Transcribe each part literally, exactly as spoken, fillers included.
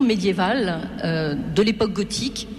médiévale euh, de l'époque gothique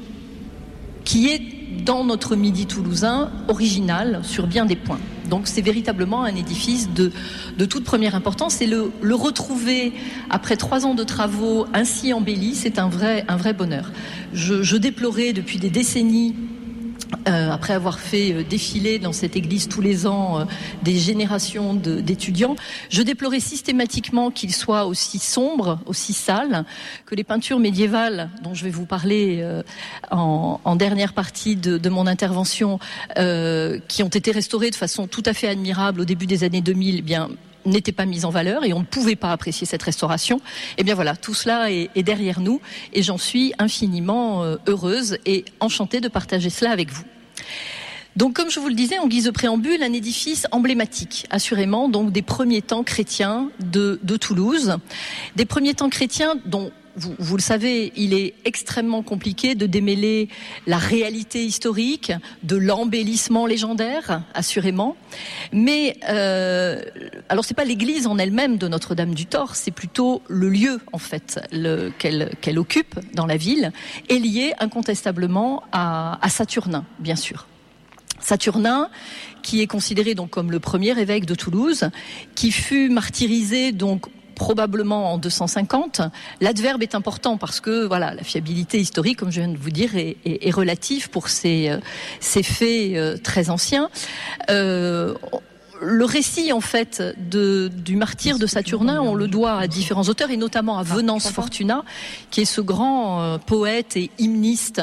qui est dans notre Midi toulousain original sur bien des points. Donc c'est véritablement un édifice de, de toute première importance et le, le retrouver après trois ans de travaux ainsi embelli, c'est un vrai, un vrai bonheur. Je, je déplorais depuis des décennies Euh, après avoir fait euh, défiler dans cette église tous les ans euh, des générations de, d'étudiants, je déplorais systématiquement qu'il soit aussi sombre, aussi sale, que les peintures médiévales dont je vais vous parler euh, en, en dernière partie de, de mon intervention, euh, qui ont été restaurées de façon tout à fait admirable au début des années deux mille, eh bien n'était pas mise en valeur et on ne pouvait pas apprécier cette restauration. Eh bien voilà, tout cela est, est derrière nous et j'en suis infiniment euh, heureuse et enchantée de partager cela avec vous. Donc, comme je vous le disais, en guise de préambule, un édifice emblématique, assurément, donc des premiers temps chrétiens de, de Toulouse. Des premiers temps chrétiens dont, vous, vous le savez, il est extrêmement compliqué de démêler la réalité historique, de l'embellissement légendaire, assurément. Mais, euh, alors c'est pas l'église en elle-même de Notre-Dame-du-Thor, c'est plutôt le lieu, en fait, le, qu'elle, qu'elle occupe dans la ville, est lié incontestablement à, à Saturnin, bien sûr. Saturnin, qui est considéré donc comme le premier évêque de Toulouse, qui fut martyrisé donc probablement en deux cent cinquante. L'adverbe est important parce que voilà, la fiabilité historique, comme je viens de vous dire, est, est, est relative pour ces, ces faits euh, très anciens. Euh, Le récit, en fait, de, du martyre de Saturnin, on le doit à différents auteurs, et notamment à Venance Fortuna, qui est ce grand euh, poète et hymniste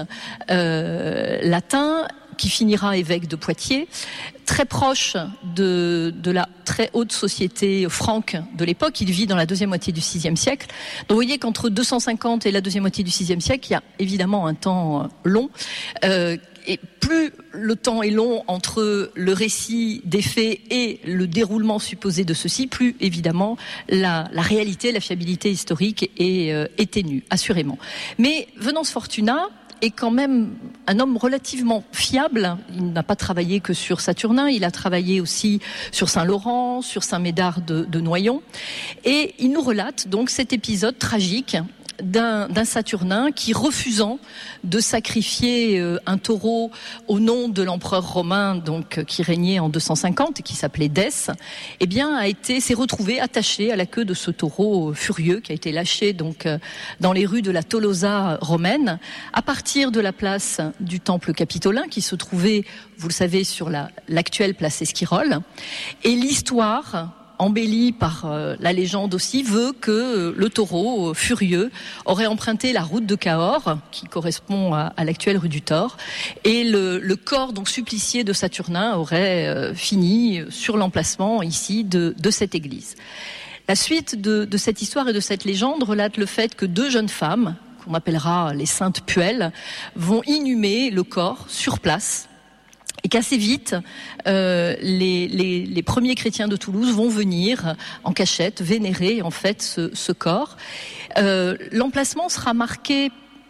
euh, latin, qui finira évêque de Poitiers, très proche de, de la très haute société franque de l'époque. Il vit dans la deuxième moitié du sixième siècle. Donc vous voyez qu'entre deux cent cinquante et la deuxième moitié du sixième siècle, il y a évidemment un temps long. Euh, Et plus le temps est long entre le récit des faits et le déroulement supposé de ceux-ci, plus évidemment la, la réalité, la fiabilité historique est, euh, est ténue, assurément. Mais Venance Fortuna est quand même un homme relativement fiable. Il n'a pas travaillé que sur Saturnin, il a travaillé aussi sur Saint-Laurent, sur Saint-Médard de, de Noyon. Et il nous relate donc cet épisode tragique D'un, d'un Saturnin qui, refusant de sacrifier euh, un taureau au nom de l'empereur romain, donc euh, qui régnait en deux cent cinquante et qui s'appelait Dès, eh bien a été s'est retrouvé attaché à la queue de ce taureau euh, furieux qui a été lâché donc euh, dans les rues de la Tolosa romaine, à partir de la place du Temple Capitolin qui se trouvait, vous le savez, sur la, l'actuelle place Esquirol. Et l'histoire, embellie par euh, la légende aussi, veut que euh, le taureau euh, furieux aurait emprunté la route de Cahors, qui correspond à, à l'actuelle rue du Thor, et le, le corps donc supplicié de Saturnin aurait euh, fini sur l'emplacement ici de, de cette église. La suite de, de cette histoire et de cette légende relate le fait que deux jeunes femmes, qu'on appellera les saintes Puelles, vont inhumer le corps sur place. Et qu'assez vite, euh, les, les, les premiers chrétiens de Toulouse vont venir en cachette vénérer en fait ce, ce corps. Euh, l'emplacement sera marqué,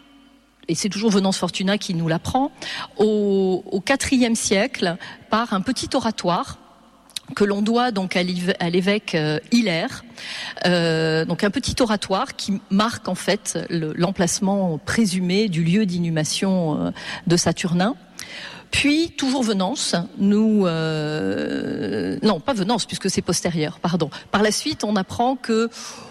et c'est toujours Venance Fortuna qui nous l'apprend, au, au quatrième siècle par un petit oratoire que l'on doit donc à l'évêque euh, Hilaire, euh, donc un petit oratoire qui marque en fait le, l'emplacement présumé du lieu d'inhumation euh, de Saturnin. Puis, toujours Venance, nous... Euh, non, pas Venance, puisque c'est postérieur, pardon. Par la suite, on apprend que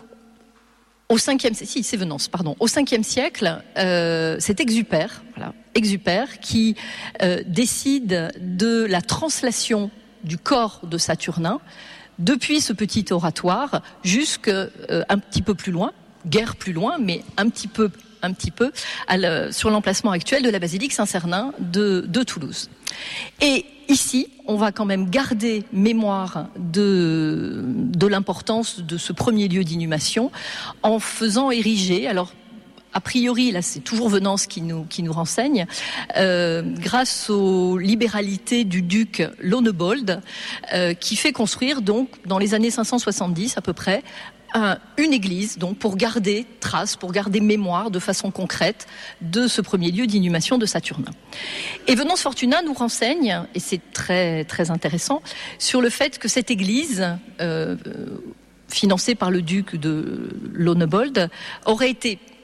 au cinquième... Si, c'est Venance, pardon. Au cinquième siècle, euh, c'est Exupère, voilà, Exupère, qui euh, décide de la translation du corps de Saturnin depuis ce petit oratoire jusqu'à euh, un petit peu plus loin, guère plus loin, mais un petit peu... un petit peu à le, sur l'emplacement actuel de la basilique Saint-Cernin de, de Toulouse. Et ici, on va quand même garder mémoire de, de l'importance de ce premier lieu d'inhumation en faisant ériger, alors a priori, là c'est toujours Venance qui nous, qui nous renseigne, euh, grâce aux libéralités du duc Lonebold, euh, qui fait construire donc dans les années cinq cent soixante-dix à peu près, Un, une église, donc pour garder trace, pour garder mémoire de façon concrète de ce premier lieu d'inhumation de Saturnin. Et Venance Fortuna nous renseigne, et c'est très très intéressant, sur le fait que cette église, euh, financée par le duc de Lonebold, aurait été